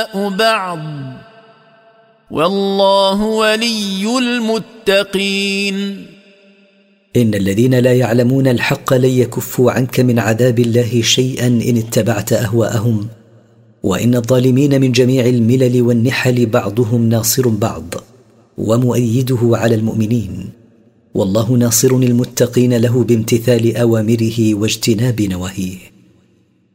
بعض والله ولي المتقين. إن الذين لا يعلمون الحق لن يكفوا عنك من عذاب الله شيئا إن اتبعت أهواءهم، وإن الظالمين من جميع الملل والنحل بعضهم ناصر بعض ومؤيده على المؤمنين، والله ناصر المتقين له بامتثال أوامره واجتناب نواهيه.